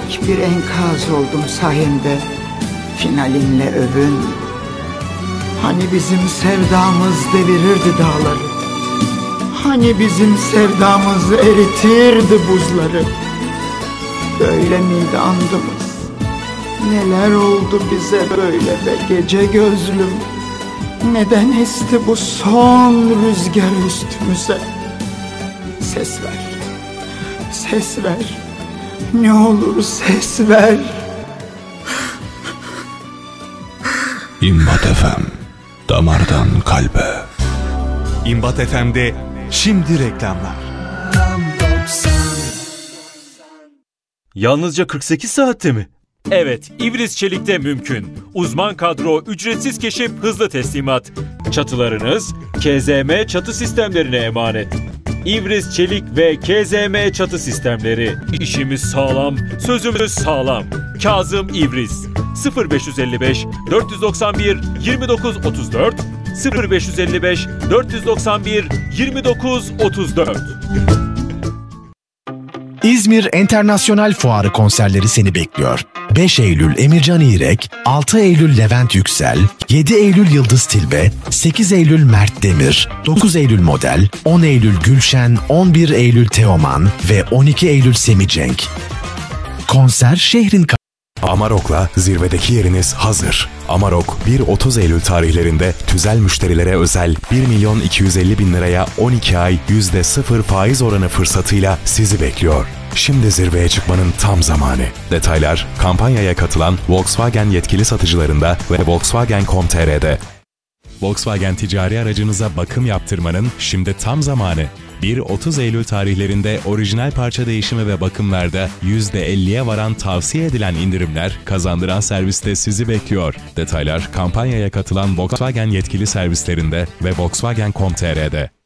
minik bir enkaz oldum sayende. Finalinle övün. Hani bizim sevdamız devirirdi dağları, hani bizim sevdamız eritirdi buzları. Böyle miydi andımız? Neler oldu bize böyle be gece gözlüm? Neden esti bu son rüzgar üstümüze? Ses ver, ses ver, ne olur ses ver. İmbat FM, damardan kalbe. İmbat FM'de şimdi reklamlar. Yalnızca 48 saatte mi? Evet, İvriz Çelik'te mümkün. Uzman kadro, ücretsiz keşif, hızlı teslimat. Çatılarınız KZM çatı sistemlerine emanet. İvriz Çelik ve KZM çatı sistemleri. İşimiz sağlam, sözümüz sağlam. Kazım İvriz. 0555 491 2934 0555 491 2934. İzmir Enternasyonel Fuarı konserleri seni bekliyor. 5 Eylül Emircan İrek, 6 Eylül Levent Yüksel, 7 Eylül Yıldız Tilbe, 8 Eylül Mert Demir, 9 Eylül Model, 10 Eylül Gülşen, 11 Eylül Teoman ve 12 Eylül Semih Cenk. Konser şehrin Amarok'la zirvedeki yeriniz hazır. Amarok 1-30 Eylül tarihlerinde tüzel müşterilere özel 1.250.000 liraya 12 ay %0 faiz oranı fırsatıyla sizi bekliyor. Şimdi zirveye çıkmanın tam zamanı. Detaylar kampanyaya katılan Volkswagen yetkili satıcılarında ve Volkswagen.com.tr'de. Volkswagen ticari aracınıza bakım yaptırmanın şimdi tam zamanı. 1-30 Eylül tarihlerinde orijinal parça değişimi ve bakımlarda %50'ye varan tavsiye edilen indirimler kazandıran serviste sizi bekliyor. Detaylar kampanyaya katılan Volkswagen yetkili servislerinde ve Volkswagen.com.tr'de.